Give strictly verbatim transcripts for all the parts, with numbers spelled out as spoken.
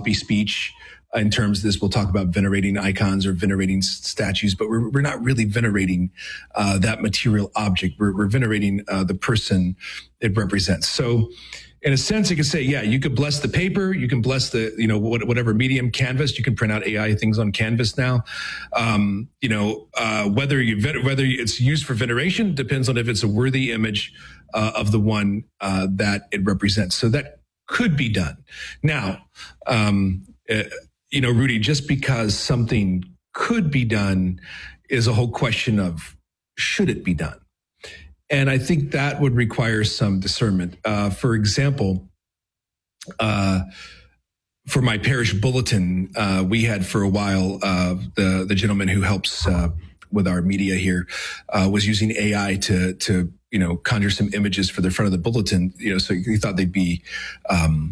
sloppy speech in terms of this. We'll talk about venerating icons or venerating s- statues, but we're, we're not really venerating uh, that material object. We're, we're venerating uh, the person it represents. So in a sense, you could say, yeah, you could bless the paper, you can bless the, you know, what, whatever medium, Canvas. You can print out A I things on Canvas now. Um, you know, uh, whether you whether it's used for veneration depends on if it's a worthy image uh, of the one uh, that it represents. So that could be done. Now, um, uh, you know, Rudy, just because something could be done is a whole question of should it be done? And I think that would require some discernment. Uh, for example, uh, for my parish bulletin, uh, we had for a while, uh, the, the gentleman who helps uh, with our media here uh, was using A I to, to, you know, conjure some images for the front of the bulletin, you know, so he thought they'd be um,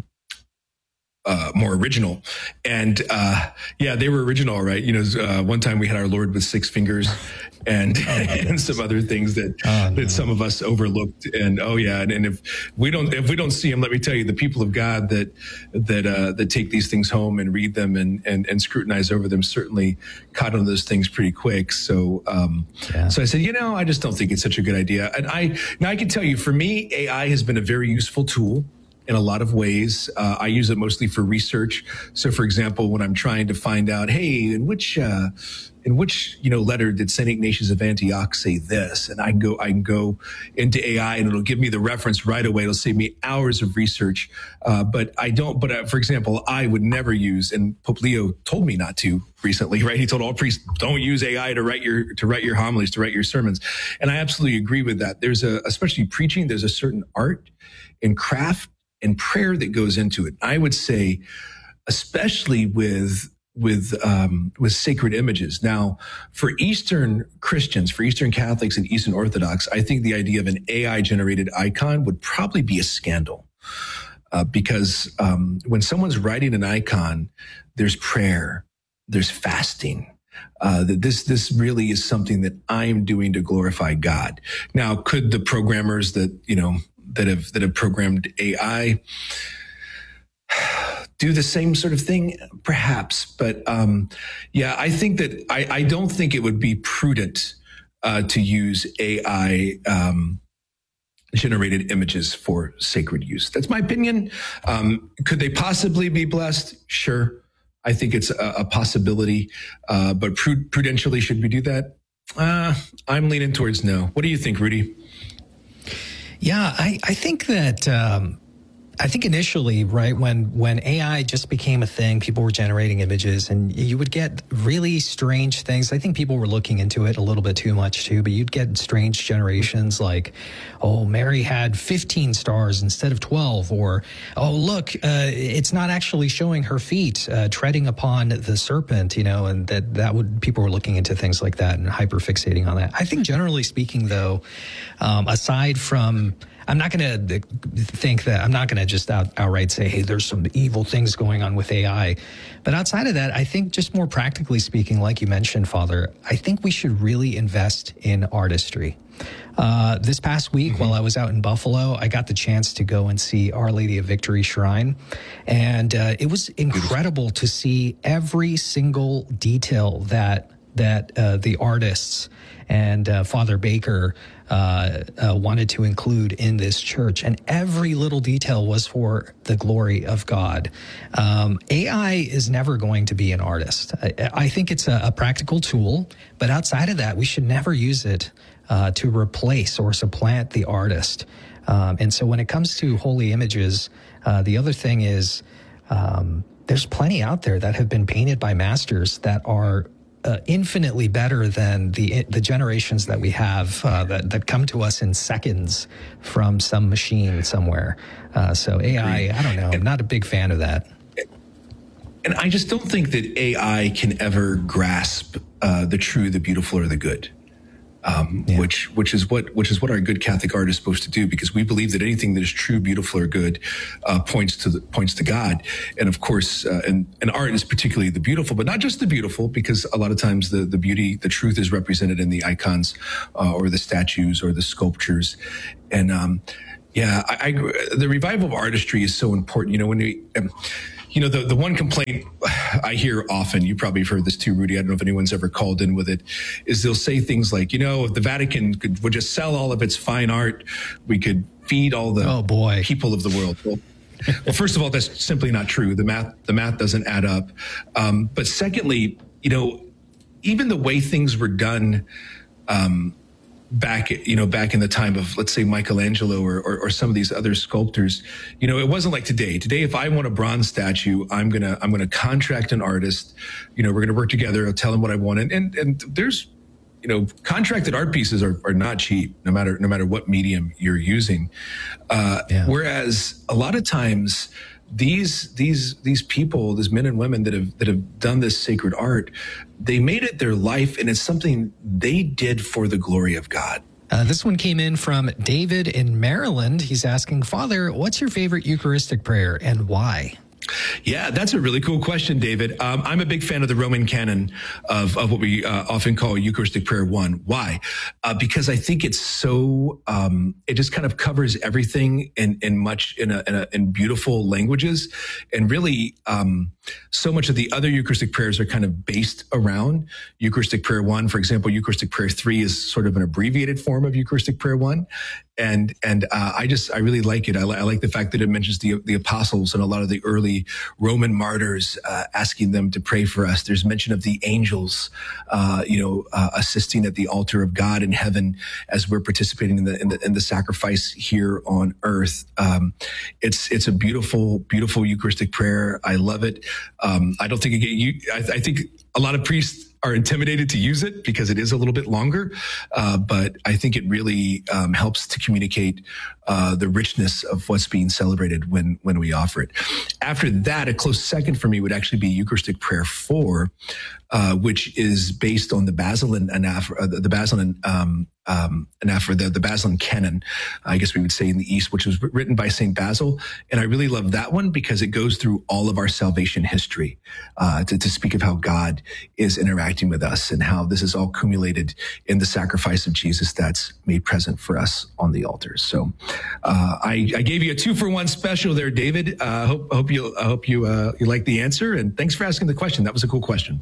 uh, more original. And uh, yeah, they were original, right? You know, uh, one time we had our Lord with six fingers and, oh, and some other things that oh, no. that some of us overlooked. And oh yeah, and, and if we don't if we don't see them, let me tell you, the people of God that that uh, that take these things home and read them and and, and scrutinize over them certainly caught on those things pretty quick. So um, yeah. so I said, you know, I just don't think it's such a good idea. And I now I can tell you, for me, A I has been a very useful tool in a lot of ways. Uh, I use it mostly for research. So, for example, when I'm trying to find out, hey, in which uh, in which you know letter did Saint Ignatius of Antioch say this, and I can go I can go into A I and it'll give me the reference right away. It'll save me hours of research. Uh, but I don't. But uh, for example, I would never use, and Pope Leo told me not to recently. Right? He told all priests, don't use A I to write your to write your homilies, to write your sermons. And I absolutely agree with that. There's a, especially preaching, there's a certain art and craft and prayer that goes into it. I would say, especially with with um, with sacred images. Now, for Eastern Christians, for Eastern Catholics and Eastern Orthodox, I think the idea of an A I-generated icon would probably be a scandal, uh, because um, when someone's writing an icon, there's prayer, there's fasting. Uh, that this this really is something that I am doing to glorify God. Now, could the programmers that you know that have that have programmed A I do the same sort of thing? Perhaps, but um, yeah, I think that I, I don't think it would be prudent uh, to use A I um, generated images for sacred use. That's my opinion. Um, could they possibly be blessed? Sure. I think it's a, a possibility, uh, but prud- prudentially, should we do that? Uh, I'm leaning towards no. What do you think, Rudy? Yeah, I, I think that um, I think initially, right, when when A I just became a thing, people were generating images and you would get really strange things. I think people were looking into it a little bit too much too, but you'd get strange generations like, oh, Mary had fifteen stars instead of twelve, or, oh, look, uh, it's not actually showing her feet uh, treading upon the serpent, you know, and that, that would, people were looking into things like that and hyper fixating on that. I think generally speaking, though, um, aside from, I'm not going to think that, I'm not going to just out, outright say, hey, there's some evil things going on with A I. But outside of that, I think just more practically speaking, like you mentioned, Father, I think we should really invest in artistry. Uh, this past week, mm-hmm. while I was out in Buffalo, I got the chance to go and see Our Lady of Victory Shrine. And uh, it was incredible to see every single detail that that uh, the artists and uh, Father Baker uh, uh, wanted to include in this church. And every little detail was for the glory of God. Um, A I is never going to be an artist. I, I think it's a, a practical tool, but outside of that, we should never use it uh, to replace or supplant the artist. Um, and so when it comes to holy images, uh, the other thing is um, there's plenty out there that have been painted by masters that are Uh, infinitely better than the the generations that we have uh, that that come to us in seconds from some machine somewhere. Uh, so A I, I don't know. I'm not a big fan of that. And I just don't think that A I can ever grasp uh, the true, the beautiful, or the good. Um, yeah. Which, which is what, which is what our good Catholic art is supposed to do, because we believe that anything that is true, beautiful, or good uh, points to the, points to God. And of course, uh, and, and art is particularly the beautiful, but not just the beautiful, because a lot of times the, the beauty, the truth is represented in the icons uh, or the statues or the sculptures. And um, yeah, I, I, the revival of artistry is so important. You know, when we, um, You know, the, the one complaint I hear often, you probably have heard this too, Rudy, I don't know if anyone's ever called in with it, is they'll say things like, you know, if the Vatican could, would just sell all of its fine art, we could feed all the oh boy. people of the world. Well, well, first of all, that's simply not true. The math, the math doesn't add up. Um, but secondly, you know, even the way things were done, um, back, you know, back in the time of, let's say, Michelangelo or, or, or some of these other sculptors, you know, it wasn't like today. Today, if I want a bronze statue, I'm going to, I'm going to contract an artist, you know, we're going to work together. I'll tell him what I want. And, and, and there's, you know, contracted art pieces are, are not cheap, no matter, no matter what medium you're using. Uh, yeah. Whereas a lot of times, These these these people, these men and women that have that have done this sacred art, they made it their life, and it's something they did for the glory of God. Uh, this one came in from David in Maryland. He's asking, Father, what's your favorite Eucharistic prayer and why? Yeah, that's a really cool question, David. Um, I'm a big fan of the Roman canon of, of what we uh, often call Eucharistic Prayer One. Why? Uh, because I think it's so, um, it just kind of covers everything in, in much, in, a, in, a, in beautiful languages. And really, um, so much of the other Eucharistic prayers are kind of based around Eucharistic Prayer One. For example, Eucharistic Prayer Three is sort of an abbreviated form of Eucharistic Prayer One. And, and, uh, I just, I really like it. I, li- I like the fact that it mentions the, the apostles and a lot of the early Roman martyrs, uh, asking them to pray for us. There's mention of the angels, uh, you know, uh, assisting at the altar of God in heaven as we're participating in the, in the, in the sacrifice here on earth. Um, it's, it's a beautiful, beautiful Eucharistic prayer. I love it. Um, I don't think it get you, I, I think a lot of priests are intimidated to use it because it is a little bit longer. Uh, but I think it really um, helps to communicate uh, the richness of what's being celebrated when, when we offer it. After that, a close second for me would actually be Eucharistic Prayer Four, uh, which is based on the Basilian anaphora, uh, the, the Basilian um, um, anaphora, the, the Basilian canon, I guess we would say in the East, which was written by Saint Basil. And I really love that one because it goes through all of our salvation history uh, to, to speak of how God is interacting with us and how this is all accumulated in the sacrifice of Jesus that's made present for us on the altars. So uh, I, I gave you a two for one special there, David. I uh, hope, hope you, I hope you, uh, you like the answer. And thanks for asking the question. That was a cool question.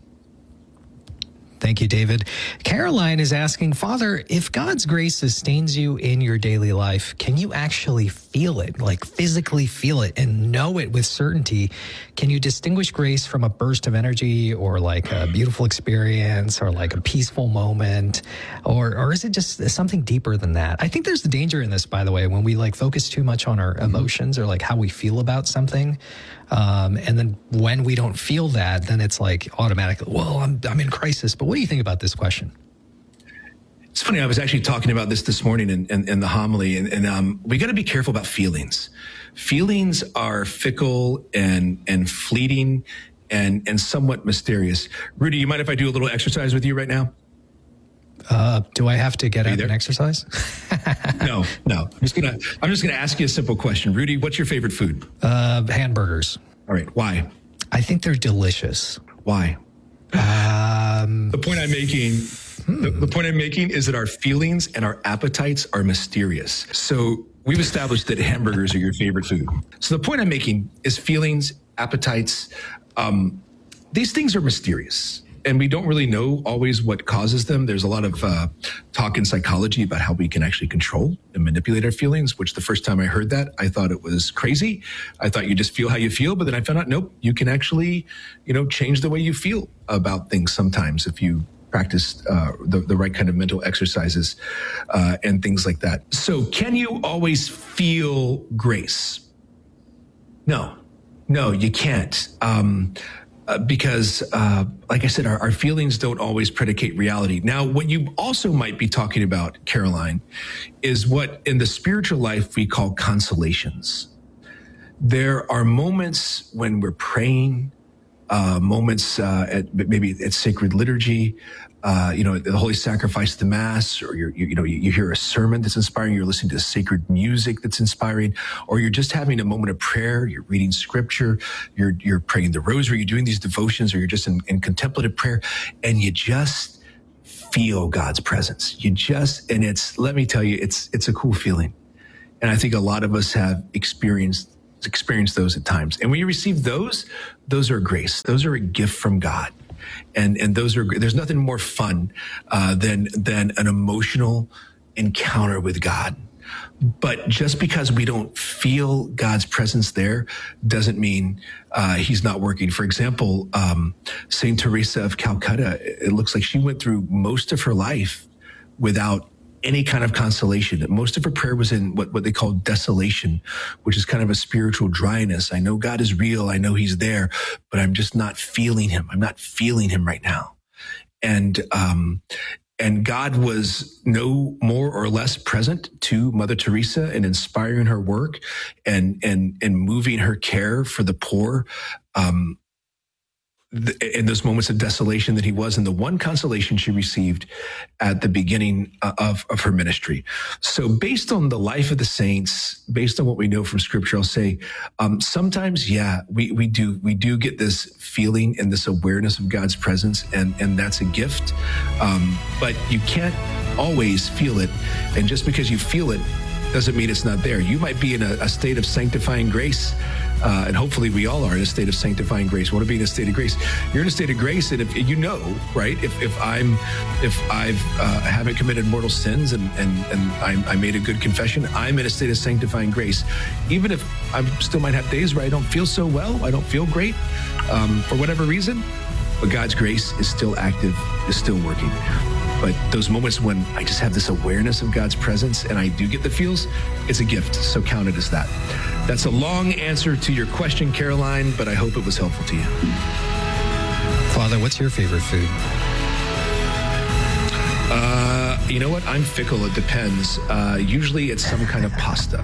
Thank you, David. Caroline is asking, Father, if God's grace sustains you in your daily life, can you actually feel it, like physically feel it and know it with certainty? Can you distinguish grace from a burst of energy or like a beautiful experience or like a peaceful moment? Or, or is it just something deeper than that? I think there's a danger in this, by the way, when we like focus too much on our emotions or like how we feel about something. Um, and then when we don't feel that, then it's like automatically, well, I'm, I'm in crisis. But what do you think about this question? It's funny. I was actually talking about this this morning in, in, in the homily, and, and um, we got to be careful about feelings. Feelings are fickle and and fleeting and and somewhat mysterious. Rudy, you mind if I do a little exercise with you right now? Uh, do I have to get out and exercise? no, no. I'm just gonna I'm just gonna ask you a simple question. Rudy, what's your favorite food? Uh, hamburgers. All right. Why? I think they're delicious. Why? Um, the point I'm making. The, the point I'm making is that our feelings and our appetites are mysterious. So we've established that hamburgers are your favorite food. So the point I'm making is feelings, appetites, um, these things are mysterious. And we don't really know always what causes them. There's a lot of uh, talk in psychology about how we can actually control and manipulate our feelings, which the first time I heard that, I thought it was crazy. I thought you just feel how you feel. But then I found out, nope, you can actually, you know, change the way you feel about things sometimes if you practice uh, the, the right kind of mental exercises uh, and things like that. So can you always feel grace? No, no, you can't. Um, uh, because, uh, like I said, our, our feelings don't always predicate reality. Now, what you also might be talking about, Caroline, is what in the spiritual life we call consolations. There are moments when we're praying, Uh, moments uh, at maybe at sacred liturgy, uh, you know, the Holy Sacrifice, the Mass, or you're, you, you know, you, you hear a sermon that's inspiring, you're listening to sacred music that's inspiring, or you're just having a moment of prayer, you're reading scripture, you're you're praying the rosary, you're doing these devotions, or you're just in, in contemplative prayer, and you just feel God's presence. You just, and it's, let me tell you, it's it's a cool feeling. And I think a lot of us have experienced experience those at times. And when you receive those, those are grace. Those are a gift from God. And, and those are, there's nothing more fun, uh, than, than an emotional encounter with God. But just because we don't feel God's presence there doesn't mean uh, he's not working. For example, um, Saint Teresa of Calcutta, it looks like she went through most of her life without any kind of consolation. Most of her prayer was in what, what they call desolation, which is kind of a spiritual dryness. I know God is real. I know he's there, but I'm just not feeling him. I'm not feeling him right now. And, um, And God was no more or less present to Mother Teresa and inspiring her work and, and, and moving her care for the poor, um, in those moments of desolation that he was, and the one consolation she received at the beginning of, of her ministry. So based on the life of the saints, based on what we know from scripture, I'll say, um, sometimes, yeah, we, we do, we do get this feeling and this awareness of God's presence, and, and that's a gift. Um, but you can't always feel it. And just because you feel it doesn't mean it's not there. You might be in a, a state of sanctifying grace. Uh, and hopefully we all are in a state of sanctifying grace. We want to be in a state of grace. You're in a state of grace, and if you know, right? If if I'm, if I've uh, haven't committed mortal sins, and and and I, I made a good confession, I'm in a state of sanctifying grace. Even if I still might have days where I don't feel so well, I don't feel great, um, for whatever reason, but God's grace is still active, is still working. But those moments when I just have this awareness of God's presence and I do get the feels, it's a gift. So count it as that. That's a long answer to your question, Caroline, but I hope it was helpful to you. Father, what's your favorite food? Uh, you know what? I'm fickle. It depends. Uh, usually it's some kind of pasta.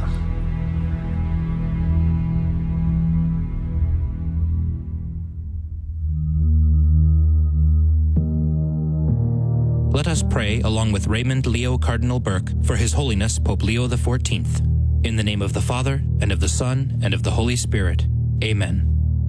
Let us pray along with Raymond Leo Cardinal Burke for His Holiness Pope Leo the fourteenth. In the name of the Father, and of the Son, and of the Holy Spirit. Amen.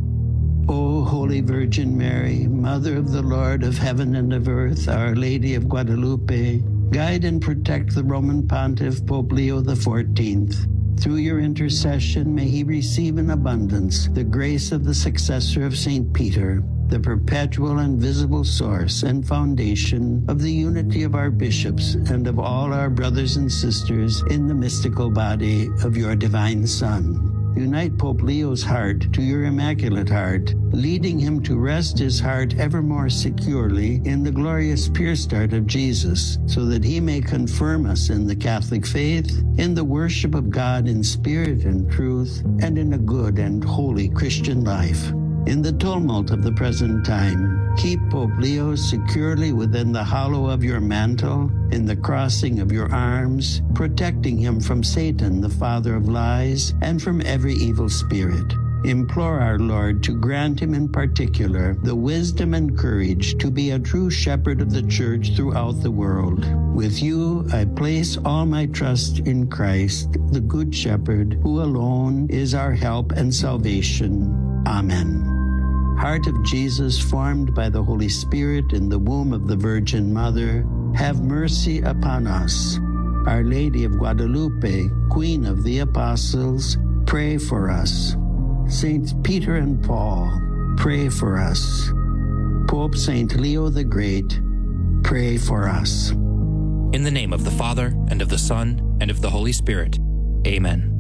O Holy Virgin Mary, Mother of the Lord of heaven and of earth, Our Lady of Guadalupe, guide and protect the Roman Pontiff Pope Leo the fourteenth. Through your intercession, may he receive in abundance the grace of the successor of Saint Peter, the perpetual and visible source and foundation of the unity of our bishops and of all our brothers and sisters in the mystical body of your divine Son. Unite Pope Leo's heart to your Immaculate Heart, leading him to rest his heart ever more securely in the glorious pierced heart of Jesus, so that he may confirm us in the Catholic faith, in the worship of God in spirit and truth, and in a good and holy Christian life. In the tumult of the present time, keep Pope Leo securely within the hollow of your mantle, in the crossing of your arms, protecting him from Satan, the father of lies, and from every evil spirit. Implore our Lord to grant him in particular the wisdom and courage to be a true shepherd of the Church throughout the world. With you, I place all my trust in Christ, the Good Shepherd, who alone is our help and salvation. Amen. Heart of Jesus, formed by the Holy Spirit in the womb of the Virgin Mother, have mercy upon us. Our Lady of Guadalupe, Queen of the Apostles, pray for us. Saints Peter and Paul, pray for us. Pope Saint Leo the Great, pray for us. In the name of the Father, and of the Son, and of the Holy Spirit. Amen.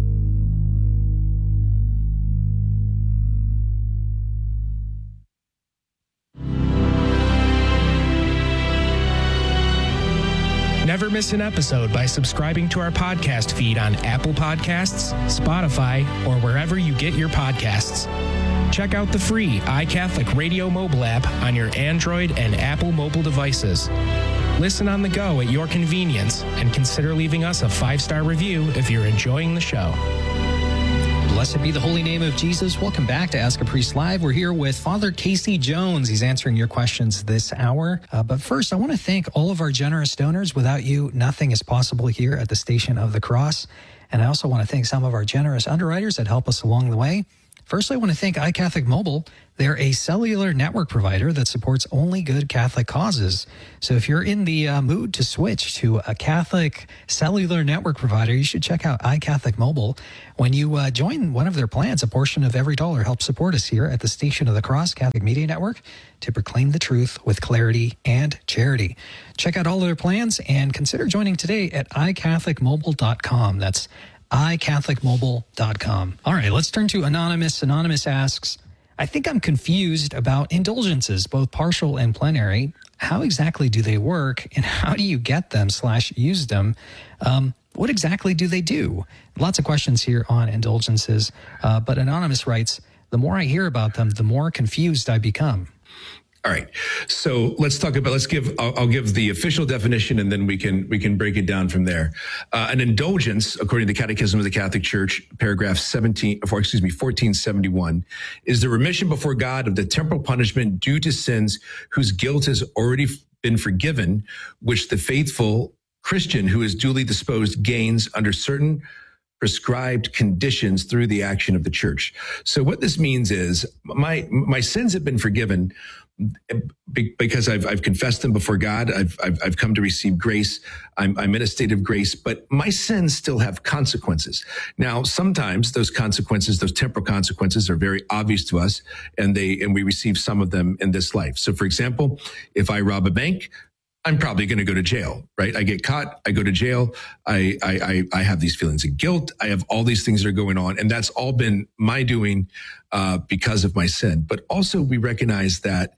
Never miss an episode by subscribing to our podcast feed on Apple Podcasts, Spotify, or wherever you get your podcasts. Check out the free iCatholic Radio mobile app on your Android and Apple mobile devices. Listen on the go at your convenience, and consider leaving us a five-star review if you're enjoying the show. Blessed be the holy name of Jesus. Welcome back to Ask a Priest Live. We're here with Father Casey Jones. He's answering your questions this hour. Uh, but first, I want to thank all of our generous donors. Without you, nothing is possible here at the Station of the Cross. And I also want to thank some of our generous underwriters that help us along the way. First, I want to thank iCatholic Mobile. They're a cellular network provider that supports only good Catholic causes. So if you're in the uh, mood to switch to a Catholic cellular network provider, you should check out iCatholic Mobile. When you uh, join one of their plans, a portion of every dollar helps support us here at the Station of the Cross Catholic Media Network to proclaim the truth with clarity and charity. Check out all of their plans and consider joining today at i catholic mobile dot com. That's i catholic mobile dot com. All right, let's turn to Anonymous. Anonymous asks, I think I'm confused about indulgences, both partial and plenary. How exactly do they work, and how do you get them slash use them? Um, what exactly do they do? Lots of questions here on indulgences, uh, but Anonymous writes, the more I hear about them, the more confused I become. All right. So let's talk about, let's give, I'll, I'll give the official definition and then we can, we can break it down from there. Uh, an indulgence, according to the Catechism of the Catholic Church, paragraph seventeen, or excuse me, fourteen seventy-one, is the remission before God of the temporal punishment due to sins whose guilt has already been forgiven, which the faithful Christian who is duly disposed gains under certain prescribed conditions through the action of the church. So what this means is my, my sins have been forgiven because I've, I've confessed them before God. I've, I've, I've come to receive grace. I'm, I'm in a state of grace, but my sins still have consequences. Now, sometimes those consequences, those temporal consequences are very obvious to us, and they, and we receive some of them in this life. So for example, if I rob a bank, I'm probably going to go to jail, right? I get caught, I go to jail, I, I, I, I have these feelings of guilt, I have all these things that are going on, and that's all been my doing uh, because of my sin. But also we recognize that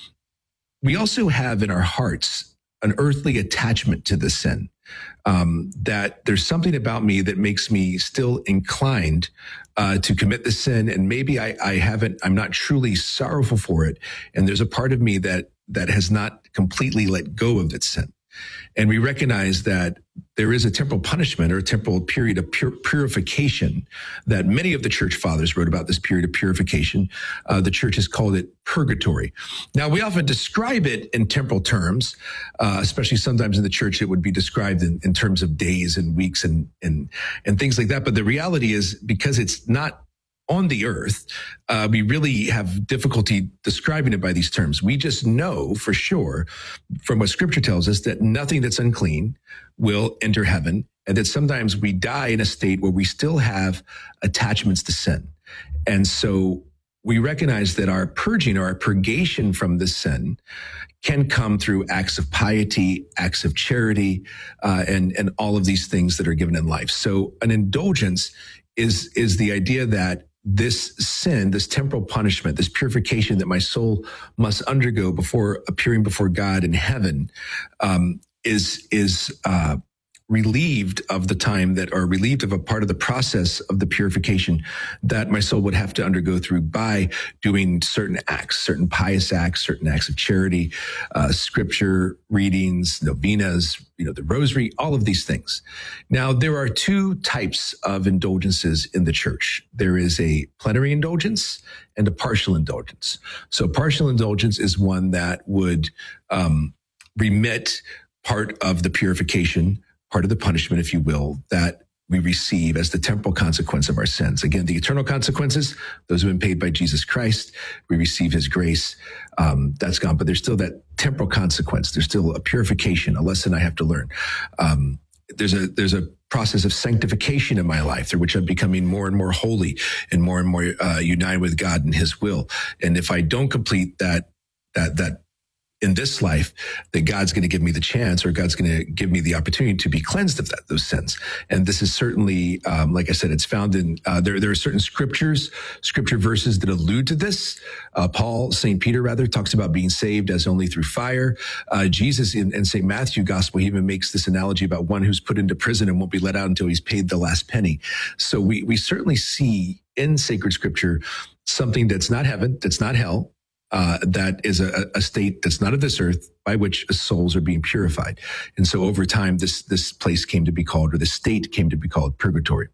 we also have in our hearts an earthly attachment to the sin, um, that there's something about me that makes me still inclined uh, to commit the sin, and maybe I, I haven't, I'm not truly sorrowful for it, and there's a part of me that that has not completely let go of its sin. And we recognize that there is a temporal punishment or a temporal period of pur- purification that many of the church fathers wrote about, this period of purification. Uh, the church has called it purgatory. Now, we often describe it in temporal terms, uh, especially sometimes in the church, it would be described in, in terms of days and weeks and, and, and things like that. But the reality is, because it's not on the earth, uh, we really have difficulty describing it by these terms. We just know for sure from what scripture tells us that nothing that's unclean will enter heaven, and that sometimes we die in a state where we still have attachments to sin. And so we recognize that our purging or our purgation from this sin can come through acts of piety, acts of charity, uh, and, and all of these things that are given in life. So an indulgence is, is the idea that this sin, this temporal punishment, this purification that my soul must undergo before appearing before God in heaven, um, is, is, uh, relieved of the time that, or relieved of a part of the process of the purification that my soul would have to undergo through by doing certain acts, certain pious acts, certain acts of charity, uh, scripture readings, novenas, you know, the rosary, all of these things. Now, there are two types of indulgences in the church. There is a plenary indulgence and a partial indulgence. So partial indulgence is one that would um, remit part of the purification, part of the punishment, if you will, that we receive as the temporal consequence of our sins. Again, the eternal consequences, those have been paid by Jesus Christ. We receive his grace. Um, that's gone, but there's still that temporal consequence. There's still a purification, a lesson I have to learn. Um, there's a, there's a process of sanctification in my life through which I'm becoming more and more holy and more and more uh, united with God and his will. And if I don't complete that, that, that, in this life, that God's going to give me the chance, or God's going to give me the opportunity to be cleansed of that, those sins. And this is certainly, um, like I said, it's found in, uh, there, there are certain scriptures, scripture verses that allude to this. Uh, Paul, Saint Peter rather, talks about being saved as only through fire. Uh, Jesus in, in Saint Matthew gospel, he even makes this analogy about one who's put into prison and won't be let out until he's paid the last penny. So we, we certainly see in sacred scripture something that's not heaven, that's not hell, Uh, that is a, a state that's not of this earth, by which souls are being purified. And so over time, this, this place came to be called, or the state came to be called, purgatory.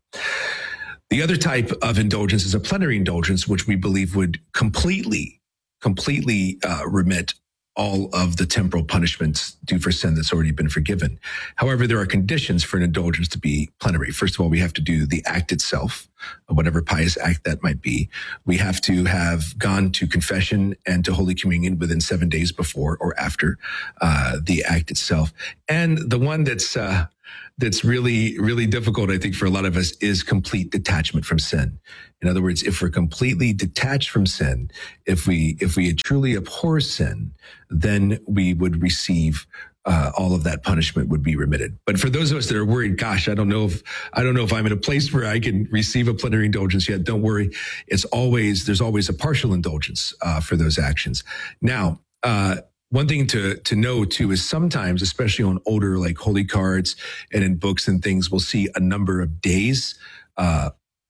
The other type of indulgence is a plenary indulgence, which we believe would completely, completely uh, remit all of the temporal punishments due for sin that's already been forgiven. However, there are conditions for an indulgence to be plenary. First of all, we have to do the act itself, whatever pious act that might be. We have to have gone to confession and to Holy Communion within seven days before or after uh, the act itself. And the one that's uh, that's really, really difficult, I think, for a lot of us is complete detachment from sin. In other words, if we're completely detached from sin, if we if we truly abhor sin, then we would receive uh, all of that punishment would be remitted. But for those of us that are worried, gosh, I don't know if I don't know if I'm in a place where I can receive a plenary indulgence yet. Don't worry, it's always there's always a partial indulgence uh, for those actions. Now, uh, one thing to to know too is sometimes, especially on older like holy cards and in books and things, we'll see a number of days uh,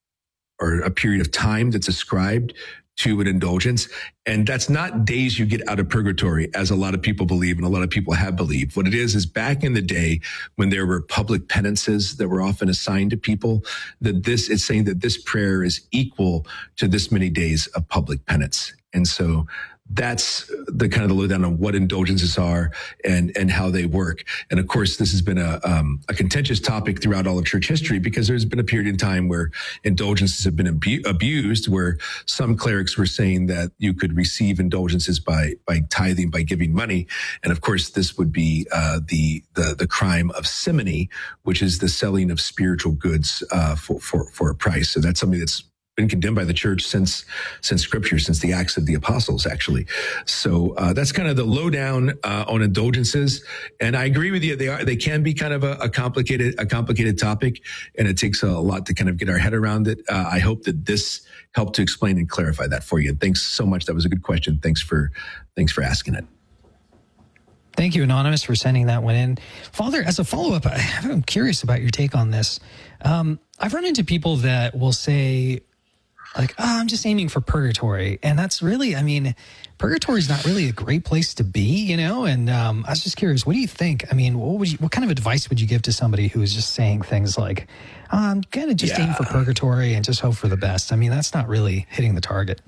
or a period of time that's ascribed to an indulgence. And that's not days you get out of purgatory, as a lot of people believe and a lot of people have believed. What it is, is back in the day when there were public penances that were often assigned to people, that this is saying that this prayer is equal to this many days of public penance. And so that's the kind of the lowdown on what indulgences are and, and how they work. And of course, this has been a, um, a contentious topic throughout all of church history, because there's been a period in time where indulgences have been abu- abused, where some clerics were saying that you could receive indulgences by, by tithing, by giving money. And of course, this would be, uh, the, the, the crime of simony, which is the selling of spiritual goods, uh, for, for, for a price. So that's something that's been condemned by the church since since scripture, since the Acts of the Apostles, actually. So uh, that's kind of the lowdown uh, on indulgences. And I agree with you; they are they can be kind of a, a complicated a complicated topic, and it takes a lot to kind of get our head around it. Uh, I hope that this helped to explain and clarify that for you. And thanks so much. That was a good question. Thanks for thanks for asking it. Thank you, Anonymous, for sending that one in. Father, as a follow-up, I'm curious about your take on this. Um, I've run into people that will say, like, oh, I'm just aiming for purgatory. And that's really, I mean, purgatory is not really a great place to be, you know? And um, I was just curious, what do you think? I mean, what would you, what kind of advice would you give to somebody who is just saying things like, oh, I'm going to just yeah. aim for purgatory and just hope for the best? I mean, that's not really hitting the target.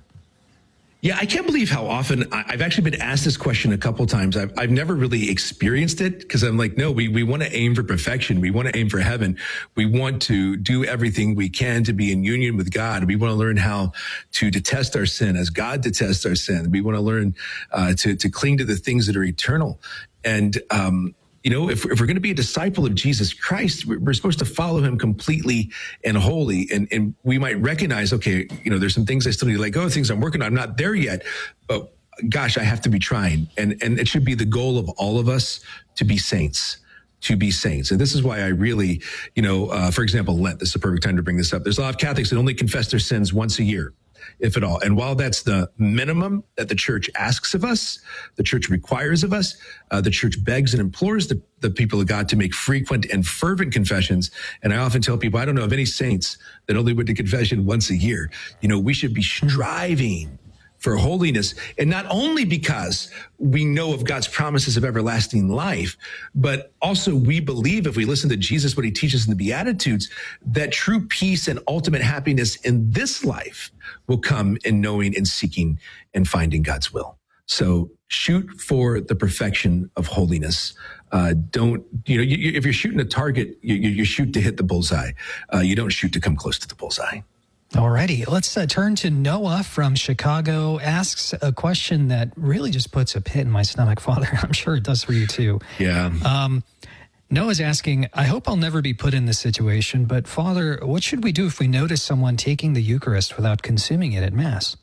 Yeah, I can't believe how often I've actually been asked this question a couple times. I've, I've never really experienced it, because I'm like, no, we, we want to aim for perfection. We want to aim for heaven. We want to do everything we can to be in union with God. We want to learn how to detest our sin as God detests our sin. We want to learn uh, to, to cling to the things that are eternal. And, um, you know, if, if we're going to be a disciple of Jesus Christ, we're supposed to follow him completely and wholly. And, and we might recognize, okay, you know, there's some things I still need to let go, things I'm working on. I'm not there yet, but gosh, I have to be trying. And, and it should be the goal of all of us to be saints. to be saints. And this is why I really, you know, uh, for example, Lent, this is a perfect time to bring this up. There's a lot of Catholics that only confess their sins once a year, if at all. And while that's the minimum that the church asks of us, the church requires of us, uh, the church begs and implores the, the people of God to make frequent and fervent confessions. And I often tell people, I don't know of any saints that only went to confession once a year. You know, we should be striving for holiness. And not only because we know of God's promises of everlasting life, but also we believe, if we listen to Jesus, what he teaches in the Beatitudes, that true peace and ultimate happiness in this life will come in knowing and seeking and finding God's will. So shoot for the perfection of holiness. Uh, don't, you know, you, you, if you're shooting a target, you, you, you shoot to hit the bullseye. Uh, you don't shoot to come close to the bullseye. Alrighty, let's uh, turn to Noah from Chicago. Asks a question that really just puts a pit in my stomach, Father. I'm sure it does for you too. Yeah. Um, Noah's asking, I hope I'll never be put in this situation, but Father, what should we do if we notice someone taking the Eucharist without consuming it at Mass?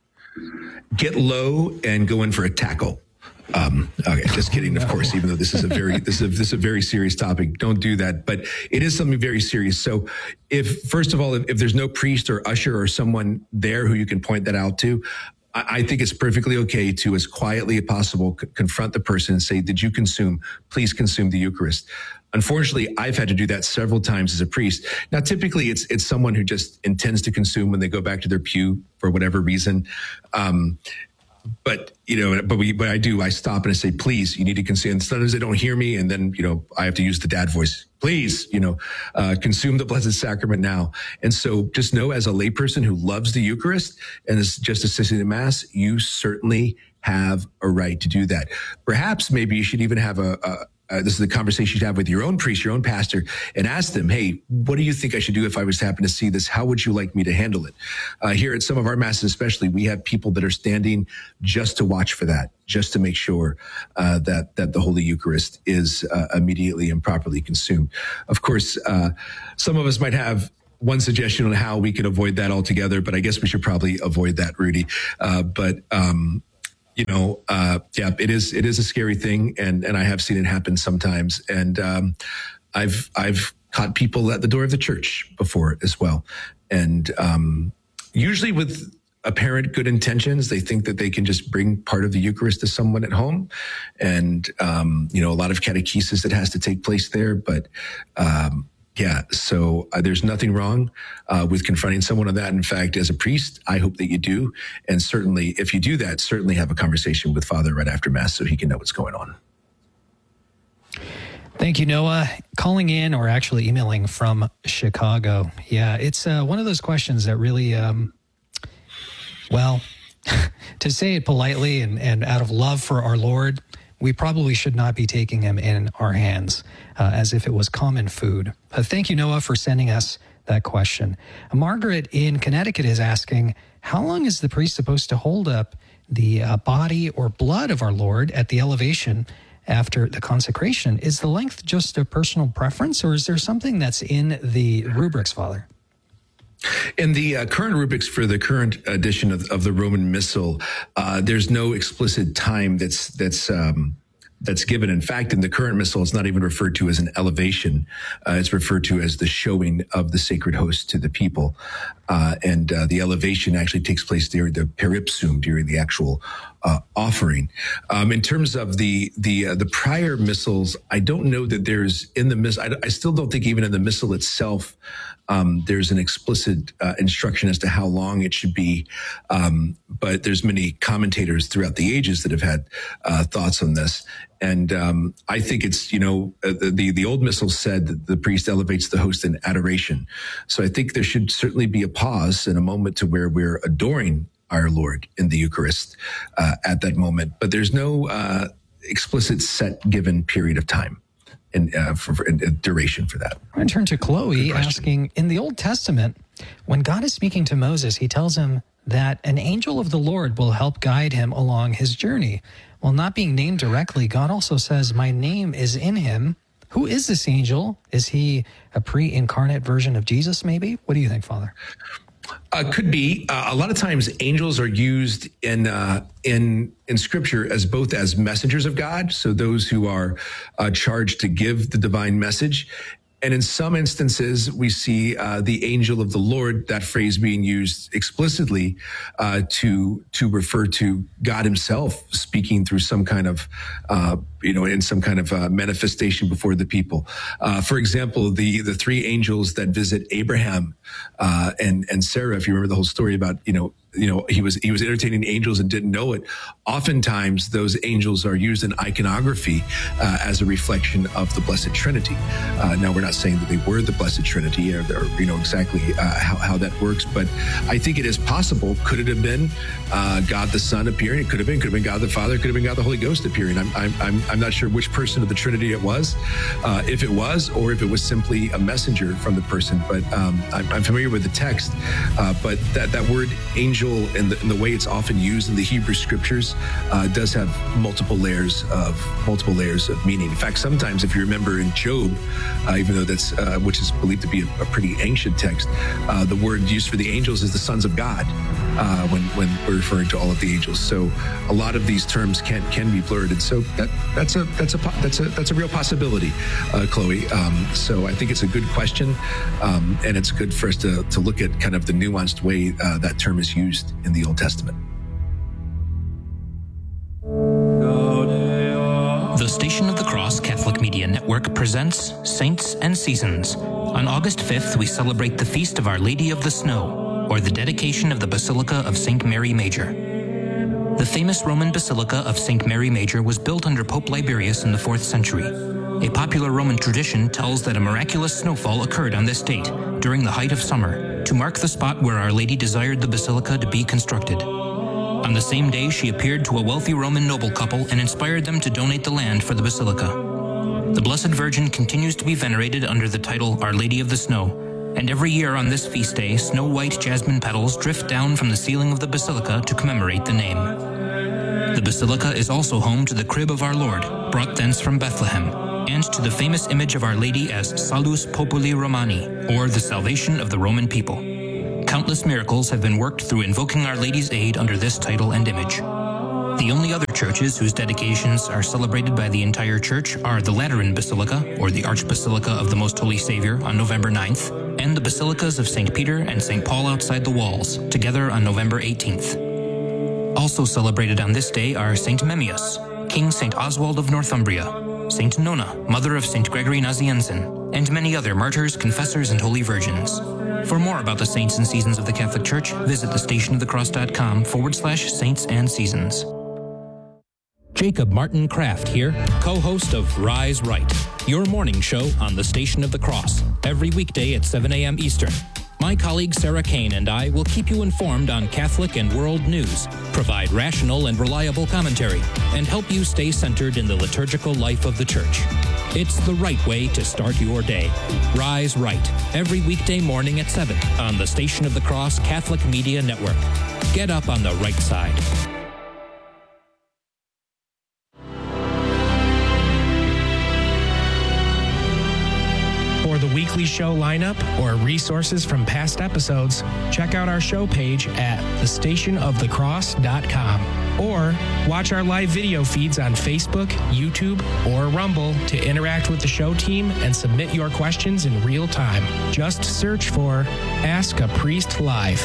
Get low and go in for a tackle. Um, okay, just kidding, of course, even though this is a very, this is a, this is a very serious topic. Don't do that, but it is something very serious. So if, first of all, if, if there's no priest or usher or someone there who you can point that out to, I, I think it's perfectly okay to, as quietly as possible, c- confront the person and say, did you consume, please consume the Eucharist. Unfortunately, I've had to do that several times as a priest. Now, typically it's, it's someone who just intends to consume when they go back to their pew for whatever reason. Um, But, you know, but we, but I do, I stop and I say, please, you need to consume. And sometimes they don't hear me. And then, you know, I have to use the dad voice. Please, you know, uh, consume the Blessed Sacrament now. And so just know, as a layperson who loves the Eucharist and is just assisting the Mass, you certainly have a right to do that. Perhaps maybe you should even have a, a Uh, this is a conversation you'd have with your own priest, your own pastor, and ask them, hey, what do you think I should do if I was to happen to see this? How would you like me to handle it? Uh, here at some of our masses especially, we have people that are standing just to watch for that, just to make sure uh, that, that the Holy Eucharist is uh, immediately and properly consumed. Of course, uh, some of us might have one suggestion on how we can avoid that altogether, but I guess we should probably avoid that, Rudy. Uh, but, um, You know, uh, yeah, it is, it is a scary thing. And, and I have seen it happen sometimes. And, um, I've, I've caught people at the door of the church before as well. And, um, usually with apparent good intentions, they think that they can just bring part of the Eucharist to someone at home. And, um, you know, a lot of catechesis that has to take place there, but, um, yeah, so uh, there's nothing wrong uh, with confronting someone on that. In fact, as a priest, I hope that you do. And certainly, if you do that, certainly have a conversation with Father right after Mass so he can know what's going on. Thank you, Noah. Calling in or actually emailing from Chicago. Yeah, it's uh, one of those questions that really, um, well, to say it politely and, and out of love for our Lord, we probably should not be taking him in our hands uh, as if it was common food. Uh, thank you, Noah, for sending us that question. Uh, Margaret in Connecticut is asking, how long is the priest supposed to hold up the uh, body or blood of our Lord at the elevation after the consecration? Is the length just a personal preference, or is there something that's in the rubrics, Father? In the uh, current rubrics for the current edition of, of the Roman Missal, uh, there's no explicit time that's that's um, that's given. In fact, in the current Missal, it's not even referred to as an elevation. Uh, it's referred to as the showing of the sacred host to the people. Uh, and uh, the elevation actually takes place during the peripsum, during the actual uh, offering. Um, in terms of the the uh, the prior missals, I don't know that there's in the miss. I, I still don't think even in the missal itself um, there's an explicit uh, instruction as to how long it should be. Um, but there's many commentators throughout the ages that have had uh, thoughts on this. And um, I think it's, you know, the, the the old missal said that the priest elevates the host in adoration. So I think there should certainly be a pause and a moment to where we're adoring our Lord in the Eucharist uh, at that moment. But there's no uh, explicit set given period of time and uh, for, for and duration for that. I'm going to turn to Chloe asking, in the Old Testament, when God is speaking to Moses, he tells him that an angel of the Lord will help guide him along his journey. While not being named directly, God also says, my name is in him. Who is this angel? Is he a pre-incarnate version of Jesus, maybe? What do you think, Father? Uh, could be. Uh, a lot of times angels are used in uh, in in Scripture as both as messengers of God, so those who are uh, charged to give the divine message. And in some instances, we see uh, the angel of the Lord, that phrase being used explicitly uh, to to refer to God himself speaking through some kind of, uh, you know, in some kind of uh, manifestation before the people. Uh, for example, the the three angels that visit Abraham uh, and and Sarah, if you remember the whole story about, you know, you know, he was he was entertaining angels and didn't know it. Oftentimes, those angels are used in iconography uh, as a reflection of the Blessed Trinity. Uh, now, we're not saying that they were the Blessed Trinity, or, or you know exactly uh, how how that works, but I think it is possible. Could it have been uh, God the Son appearing? It could have been. Could have been God the Father. Could have been God the Holy Ghost appearing. I'm I'm I'm, I'm not sure which person of the Trinity it was, uh, if it was, or if it was simply a messenger from the person. But um, I'm, I'm familiar with the text. Uh, but that that word angel, and the, and the way it's often used in the Hebrew Scriptures, uh, does have multiple layers of multiple layers of meaning. In fact, sometimes, if you remember in Job, uh, even though that's uh, which is believed to be a, a pretty ancient text, uh, the word used for the angels is the sons of God uh, when when we're referring to all of the angels. So a lot of these terms can can be blurred, and so that that's a that's a that's a that's a real possibility, uh, Chloe. Um, so I think it's a good question, um, and it's good for us to to look at kind of the nuanced way uh, that term is used in the Old Testament. The Station of the Cross Catholic Media Network presents Saints and Seasons. On August fifth, we celebrate the Feast of Our Lady of the Snow, or the dedication of the Basilica of Saint Mary Major. The famous Roman Basilica of Saint Mary Major was built under Pope Liberius in the fourth century. A popular Roman tradition tells that a miraculous snowfall occurred on this date, during the height of summer, to mark the spot where Our Lady desired the basilica to be constructed. On the same day, she appeared to a wealthy Roman noble couple and inspired them to donate the land for the basilica. The Blessed Virgin continues to be venerated under the title Our Lady of the Snow, and every year on this feast day, snow-white jasmine petals drift down from the ceiling of the basilica to commemorate the name. The basilica is also home to the crib of our Lord, brought thence from Bethlehem, and to the famous image of Our Lady as Salus Populi Romani, or the salvation of the Roman people. Countless miracles have been worked through invoking Our Lady's aid under this title and image. The only other churches whose dedications are celebrated by the entire church are the Lateran Basilica, or the Archbasilica of the Most Holy Savior, on November ninth, and the Basilicas of Saint Peter and Saint Paul outside the walls, together on November eighteenth. Also celebrated on this day are Saint Memmius, King Saint Oswald of Northumbria, Saint Nona, mother of Saint Gregory Nazianzen, and many other martyrs, confessors, and holy virgins. For more about the saints and seasons of the Catholic Church, visit thestationofthecross.com forward slash saints and seasons. Jacob Martin Kraft here, co-host of Rise Right, your morning show on the Station of the Cross, every weekday at seven a.m. Eastern. My colleague Sarah Kane and I will keep you informed on Catholic and world news, provide rational and reliable commentary, and help you stay centered in the liturgical life of the Church. It's the right way to start your day. Rise Right, every weekday morning at seven on the Station of the Cross Catholic Media Network. Get up on the right side. For the weekly show lineup or resources from past episodes, check out our show page at the station of the cross dot com or watch our live video feeds on Facebook, YouTube, or Rumble to interact with the show team and submit your questions in real time. Just search for Ask a Priest Live.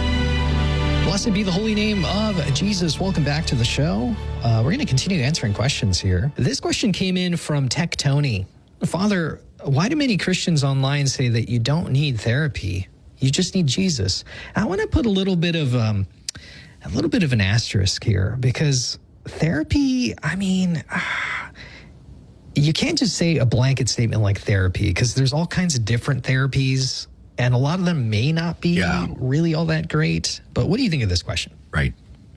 Blessed be the holy name of Jesus. Welcome back to the show. Uh, we're going to continue answering questions here. This question came in from Tech Tony. Father, why do many Christians online say that you don't need therapy? You just need Jesus. I want to put a little bit of um, a little bit of an asterisk here, because therapy, I mean, ah, you can't just say a blanket statement like therapy, because there's all kinds of different therapies, and a lot of them may not be yeah. really all that great. But what do you think of this question? Right.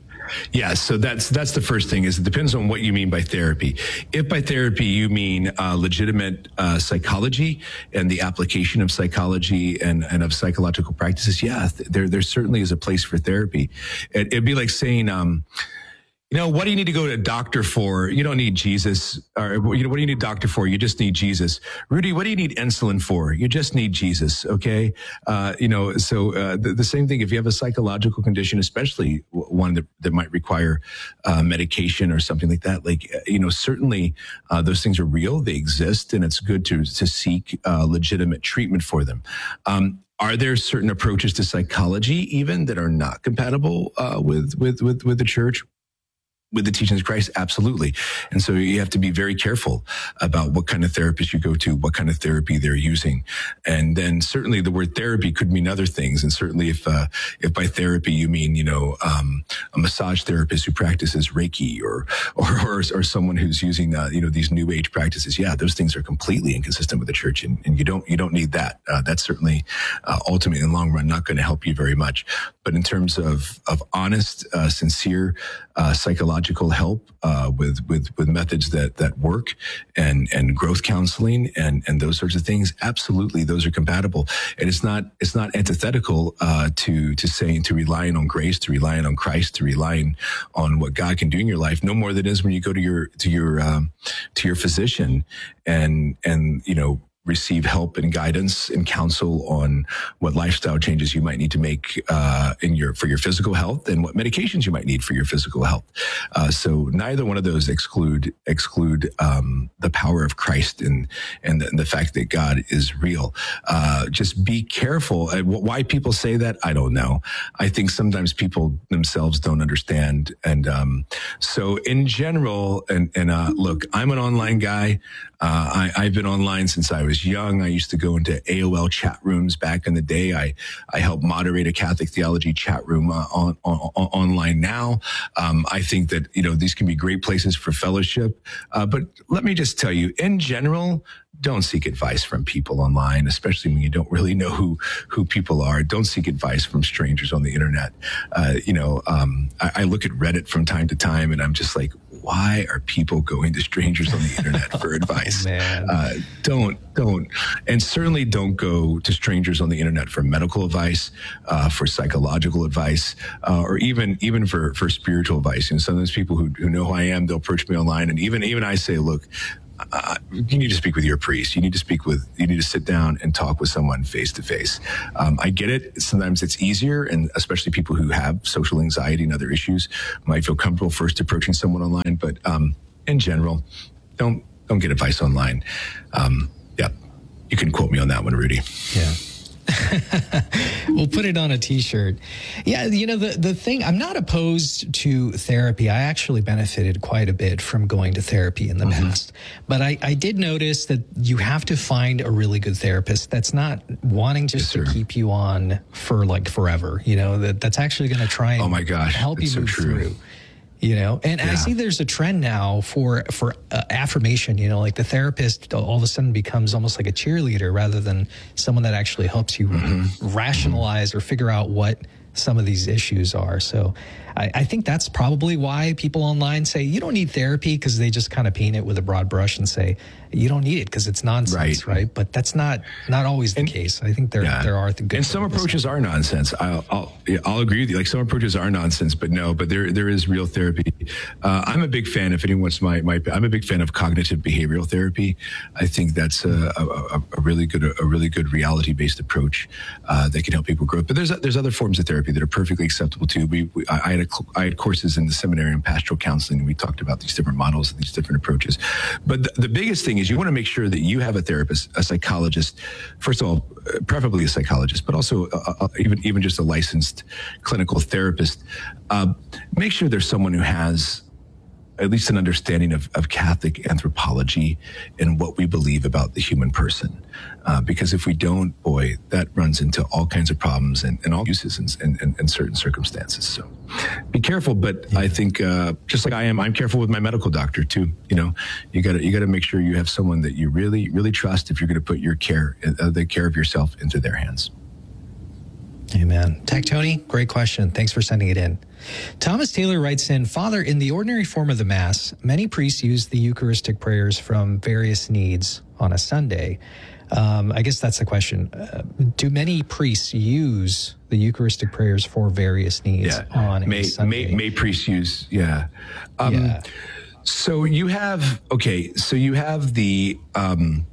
Yeah, so that's that's the first thing, is it depends on what you mean by therapy. If by therapy you mean uh, legitimate uh, psychology and the application of psychology and, and of psychological practices, yeah, th- there there certainly is a place for therapy. It, it'd be like saying, um, you know, what do you need to go to a doctor for? You don't need Jesus. Or, you know, what do you need a doctor for? You just need Jesus. Rudy, what do you need insulin for? You just need Jesus. Okay. Uh, you know, so, uh, the, the same thing, if you have a psychological condition, especially one that, that might require, uh, medication or something like that, like, you know, certainly, uh, those things are real. They exist, and it's good to, to seek, uh, legitimate treatment for them. Um, Are there certain approaches to psychology even that are not compatible, uh, with, with, with, with the church? With the teachings of Christ? Absolutely. And so you have to be very careful about what kind of therapist you go to, what kind of therapy they're using. And then certainly the word therapy could mean other things. And certainly if, uh, if by therapy you mean, you know, um, a massage therapist who practices Reiki or, or, or, or someone who's using, uh, you know, these new age practices. Yeah, those things are completely inconsistent with the church, and, and you don't, you don't need that. Uh, that's certainly, uh, ultimately in the long run, not going to help you very much. But in terms of, of honest, uh, sincere, uh, psychological help, uh, with, with, with methods that, that work, and, and growth counseling and, and those sorts of things, absolutely, those are compatible. And it's not, it's not antithetical, uh, to, to saying, to relying on grace, to relying on Christ, to relying on what God can do in your life, no more than it is when you go to your, to your, um, to your physician and, and, you know, receive help and guidance and counsel on what lifestyle changes you might need to make uh, in your for your physical health, and what medications you might need for your physical health. Uh, so neither one of those exclude exclude um, the power of Christ and and the, and the fact that God is real. Uh, just be careful. Why people say that, I don't know. I think sometimes people themselves don't understand. And um, so in general, and, and uh, look, I'm an online guy. Uh, I, I've been online since I was was young, I used to go into A O L chat rooms back in the day. I, I help moderate a Catholic theology chat room uh, on, on, on online now. Um, I think that, you know, these can be great places for fellowship. Uh, but let me just tell you, in general, don't seek advice from people online, especially when you don't really know who, who people are. Don't seek advice from strangers on the internet. Uh, you know, um, I, I look at Reddit from time to time and I'm just like, why are people going to strangers on the internet for advice? Oh, uh, don't, don't, and certainly don't go to strangers on the internet for medical advice, uh, for psychological advice, uh, or even, even for, for spiritual advice. And some of those people who, who know who I am, they'll approach me online. And even, even I say, look, Uh, you need to speak with your priest. You need to speak with, you need to sit down and talk with someone face to face. Um, I get it. Sometimes it's easier, and especially people who have social anxiety and other issues might feel comfortable first approaching someone online. But um, in general, don't don't get advice online. Um, yeah, you can quote me on that one, Rudy. Yeah. We'll put it on a t-shirt. Yeah, you know, the, the thing, I'm not opposed to therapy. I actually benefited quite a bit from going to therapy in the mm-hmm. past. But I, I did notice that you have to find a really good therapist that's not wanting just yes, to keep you on for like forever. You know, that that's actually going to try and oh my gosh, help you so move true. through. You know, and yeah. I see there's a trend now for for uh, affirmation. You know, like the therapist all of a sudden becomes almost like a cheerleader rather than someone that actually helps you mm-hmm. rationalize mm-hmm. or figure out what some of these issues are. So I, I think that's probably why people online say you don't need therapy, because they just kind of paint it with a broad brush and say you don't need it because it's nonsense, right. right? But that's not not always the and, case. I think there yeah. there are the good and some approaches are nonsense. I'll I'll, yeah, I'll agree with you. Like some approaches are nonsense, but no, but there there is real therapy. Uh, I'm a big fan. If anyone wants my my, I'm a big fan of cognitive behavioral therapy. I think that's a, a, a really good a really good reality based approach uh, that can help people grow. But there's there's other forms of therapy that are perfectly acceptable too. We, we I had a, I had courses in the seminary in pastoral counseling, and we talked about these different models and these different approaches. But the, the biggest thing is you want to make sure that you have a therapist, a psychologist, first of all, preferably a psychologist, but also a, a, even even just a licensed clinical therapist. Uh, make sure there's someone who has at least an understanding of, of Catholic anthropology and what we believe about the human person. Uh, because if we don't, boy, that runs into all kinds of problems and, and all uses in, in, in certain circumstances. So be careful. But yeah. I think uh, just like I am, I'm careful with my medical doctor too. You know, you gotta, you gotta make sure you have someone that you really, really trust if you're going to put your care, uh, the care of yourself into their hands. Amen. Tech Tony, great question. Thanks for sending it in. Thomas Taylor writes in, Father, in the ordinary form of the Mass, many priests use the Eucharistic prayers from various needs on a Sunday. Um, I guess that's the question. Uh, do many priests use the Eucharistic prayers for various needs yeah. on may, a Sunday? May, may priests use, yeah. Um, yeah. So you have, okay, so you have the um,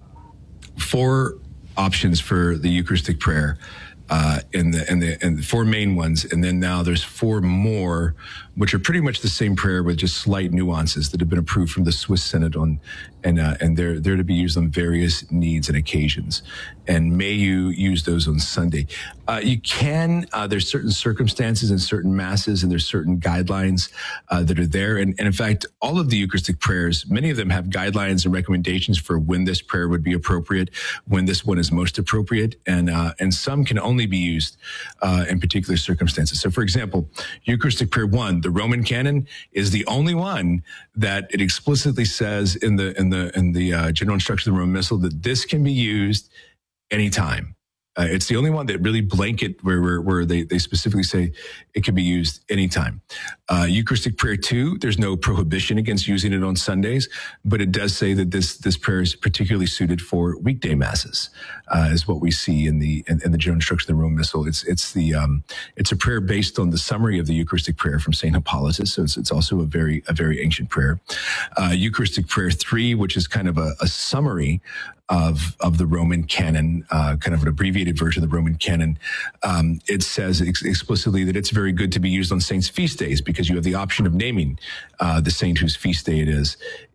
four options for the Eucharistic prayer. Uh, and the and the and the four main ones, and then now there's four more, which are pretty much the same prayer with just slight nuances that have been approved from the Swiss Synod on, and uh, and they're they're to be used on various needs and occasions. And may you use those on Sunday. Uh, you can. Uh, there's certain circumstances and certain masses, and there's certain guidelines uh, that are there. And, and in fact, all of the Eucharistic prayers, many of them have guidelines and recommendations for when this prayer would be appropriate, when this one is most appropriate, and uh, and some can only be used uh, in particular circumstances. So, for example, Eucharistic prayer one, the Roman Canon, is the only one that it explicitly says in the in the in the uh, general instruction of the Roman Missal that this can be used anytime. Uh, it's the only one that really blanket where where, where they, they specifically say it can be used anytime. Uh, Eucharistic prayer two, there's no prohibition against using it on Sundays, but it does say that this this prayer is particularly suited for weekday masses, uh, is what we see in the in, in the general instruction of the Roman Missal. It's it's the um, it's a prayer based on the summary of the Eucharistic prayer from Saint Hippolytus, so it's, it's also a very a very ancient prayer. Uh, Eucharistic prayer three, which is kind of a, a summary of of the Roman canon, uh, kind of an abbreviated version of the Roman canon. Um, it says ex- explicitly that it's very good to be used on saints' feast days because you have the option of naming uh, the saint whose feast day it is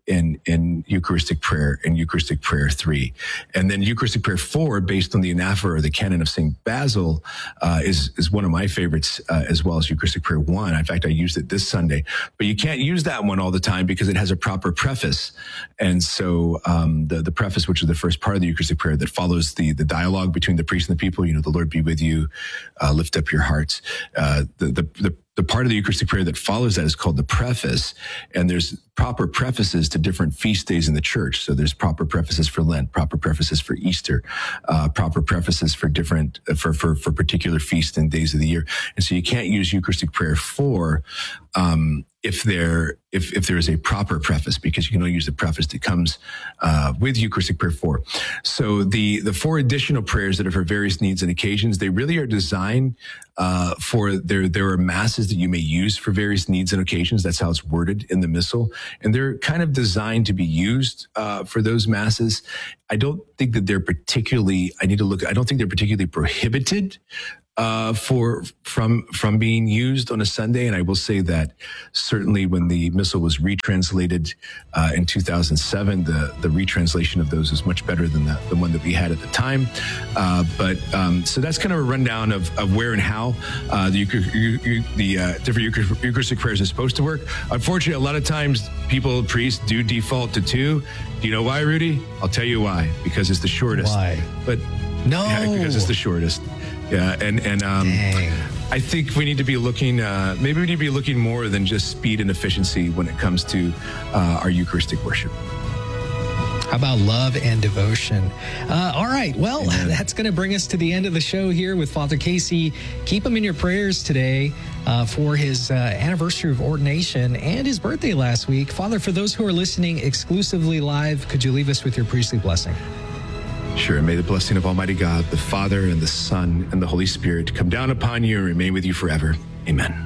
in, in Eucharistic prayer and Eucharistic prayer three. And then Eucharistic prayer four, based on the anaphora or the canon of Saint Basil, uh, is, is one of my favorites, uh, as well as Eucharistic prayer one. In fact, I used it this Sunday, but you can't use that one all the time because it has a proper preface. And so, um, the, the preface, which is the first part of the Eucharistic prayer that follows the, the dialogue between the priest and the people, you know, the Lord be with you, uh, lift up your hearts. Uh, the, the, the, The part of the Eucharistic prayer that follows that is called the preface, and there's proper prefaces to different feast days in the church. So there's proper prefaces for Lent, proper prefaces for Easter, uh, proper prefaces for different, for, for, for particular feasts and days of the year. And so you can't use Eucharistic prayer four, um, if there, if, if there is a proper preface, because you can only use the preface that comes, uh, with Eucharistic prayer four. So the, the four additional prayers that are for various needs and occasions, they really are designed, uh, for there, there are masses that you may use for various needs and occasions. That's how it's worded in the missal. And they're kind of designed to be used, uh, for those masses. I don't think that they're particularly, I need to look, I don't think they're particularly prohibited, uh, for, from, from being used on a Sunday. And I will say that certainly when the missal was retranslated, uh, in two thousand seven, the, the retranslation of those is much better than the, the one that we had at the time. Uh, but, um, so that's kind of a rundown of, of where and how, uh, the, the, uh, different Eucharistic prayers are supposed to work. Unfortunately, a lot of times people, priests do default to two. Do you know why, Rudy? I'll tell you why. Because it's the shortest. Why? But no, yeah, because it's the shortest. Yeah, and and um, Dang. I think we need to be looking. Uh, maybe we need to be looking more than just speed and efficiency when it comes to uh, our Eucharistic worship. How about love and devotion? Uh, all right. Well, Amen. That's going to bring us to the end of the show here with Father Casey. Keep him in your prayers today uh, for his uh, anniversary of ordination and his birthday last week. Father, for those who are listening exclusively live, could you leave us with your priestly blessing? Sure. And may the blessing of Almighty God, the Father and the Son and the Holy Spirit come down upon you and remain with you forever. Amen.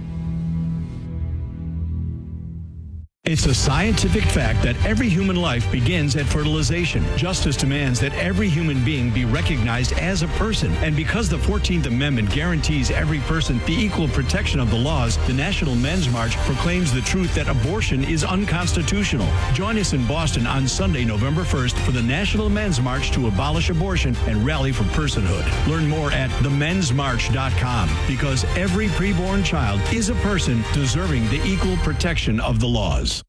It's a scientific fact that every human life begins at fertilization. Justice demands that every human being be recognized as a person. And because the fourteenth Amendment guarantees every person the equal protection of the laws, the National Men's March proclaims the truth that abortion is unconstitutional. Join us in Boston on Sunday, November first for the National Men's March to abolish abortion and rally for personhood. Learn more at the mens march dot com, because every preborn child is a person deserving the equal protection of the laws.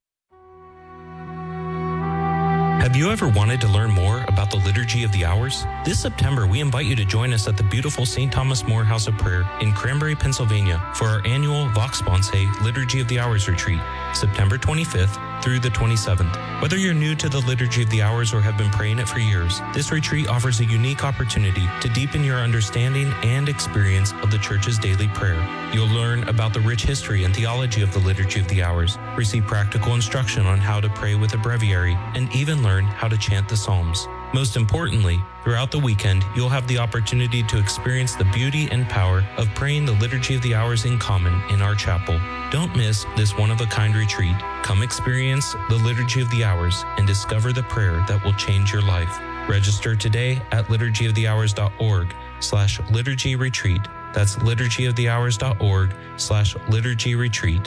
Have you ever wanted to learn more about the Liturgy of the Hours? This September, we invite you to join us at the beautiful Saint Thomas More House of Prayer in Cranberry, Pennsylvania for our annual Vox Sponsae Liturgy of the Hours retreat, September twenty-fifth through the twenty-seventh. Whether you're new to the Liturgy of the Hours or have been praying it for years, this retreat offers a unique opportunity to deepen your understanding and experience of the Church's daily prayer. You'll learn about the rich history and theology of the Liturgy of the Hours, receive practical instruction on how to pray with a breviary, and even learn how to chant the Psalms. Most importantly, throughout the weekend, you'll have the opportunity to experience the beauty and power of praying the Liturgy of the Hours in common in our chapel. Don't miss this one-of-a-kind retreat. Come experience the Liturgy of the Hours and discover the prayer that will change your life. Register today at liturgy of the hours dot org slash liturgy retreat. That's liturgy of the hours dot org slash liturgy retreat.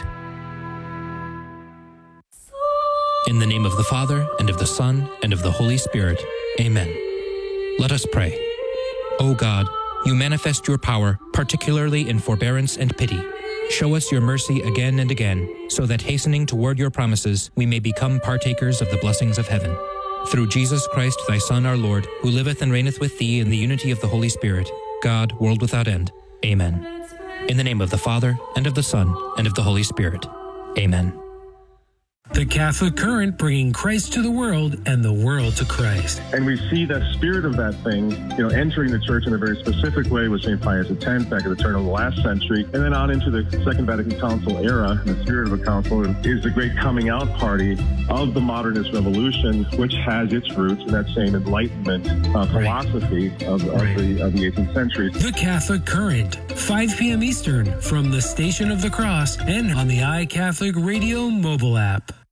In the name of the Father, and of the Son, and of the Holy Spirit. Amen. Let us pray. O God, you manifest your power, particularly in forbearance and pity. Show us your mercy again and again, so that hastening toward your promises, we may become partakers of the blessings of heaven. Through Jesus Christ, thy Son, our Lord, who liveth and reigneth with thee in the unity of the Holy Spirit, God, world without end. Amen. In the name of the Father, and of the Son, and of the Holy Spirit. Amen. The Catholic Current, bringing Christ to the world and the world to Christ. And we see that spirit of that thing, you know, entering the church in a very specific way with Saint Pius X back at the turn of the last century, and then on into the Second Vatican Council era. The spirit of the council is the great coming out party of the modernist revolution, which has its roots in that same Enlightenment uh, philosophy right. of, of, right. the, of the eighteenth century. The Catholic Current, five p.m. Eastern, from the Station of the Cross and on the iCatholic Radio mobile app.